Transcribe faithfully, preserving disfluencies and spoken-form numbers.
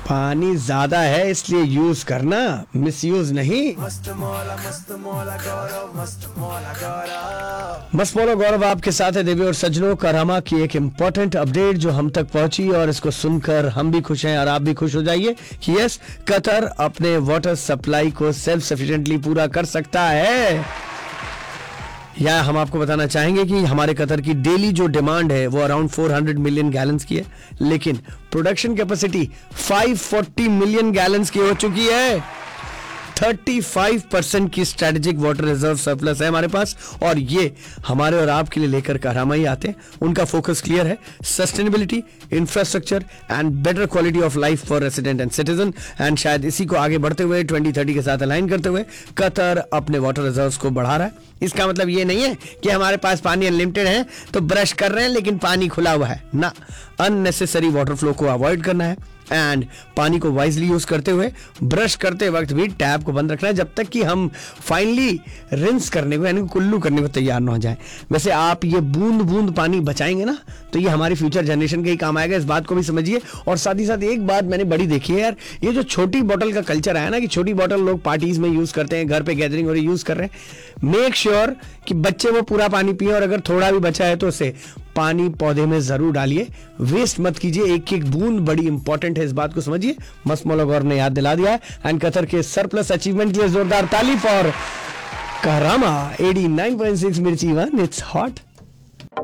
पानी ज्यादा है इसलिए यूज करना, मिसयूज नहीं। मस्त मौला मस्त मौला गौरव मस्त मौला गौरव मस्त मौला गौरव आपके साथ है। देवी और सज्जनों, करामा की एक इम्पोर्टेंट अपडेट जो हम तक पहुंची और इसको सुनकर हम भी खुश हैं और आप भी खुश हो जाइए कि यस, कतर अपने वाटर सप्लाई को सेल्फ सफिशिएंटली पूरा कर सकता है। या हम आपको बताना चाहेंगे कि हमारे कतर की डेली जो डिमांड है वो अराउंड चार सौ मिलियन गैलन्स की है, लेकिन प्रोडक्शन कैपेसिटी पाँच सौ चालीस मिलियन गैलन्स की हो चुकी है। पैंतीस परसेंट की स्ट्रेटेजिक वाटर रिजर्व सरप्लस है हमारे पास और ये हमारे और आपके लिए लेकर करामा ही आते हैं। उनका फोकस क्लियर है, sustainability, infrastructure and better quality of life for resident and citizen. And शायद इसी को आगे बढ़ते हुए ट्वेंटी थर्टी के साथ अलाइन करते हुए कतर अपने वाटर रिजर्व्स को बढ़ा रहा है। इसका मतलब ये नहीं है कि हमारे पास पानी अनलिमिटेड है तो ब्रश कर रहे हैं लेकिन पानी खुला हुआ है ना। अननेसेसरी वाटर फ्लो को अवॉइड करना है एंड पानी को वाइजली यूज करते हुए ब्रश करते वक्त भी टैप को बंद रखना है जब तक कि हम फाइनली रिंस करने को यानी कुल्लू करने को तैयार ना हो जाए। वैसे आप ये बूंद बूंद पानी बचाएंगे ना तो ये हमारी फ्यूचर जनरेशन के ही काम आएगा, इस बात को भी समझिए। और साथ ही साथ एक बात मैंने बड़ी देखी है यार, ये जो छोटी बॉटल का कल्चर आया ना कि छोटी बॉटल लोग पार्टीज में यूज करते हैं, घर पे गैदरिंग हो रही यूज कर रहे हैं, मेक श्योर कि बच्चे वो पूरा पानी पिए और अगर थोड़ा भी बचा है तो उसे पानी पौधे में जरूर डालिए, वेस्ट मत कीजिए। एक एक बूंद बड़ी इंपॉर्टेंट है, इस बात को समझिए। मस्त मौला गौरव ने याद दिला दिया है। एंड कतर के सरप्लस अचीवमेंट के लिए जोरदार ताली फॉर करामा। एटी नाइन पॉइंट सिक्स मिर्ची वन, इट्स हॉट।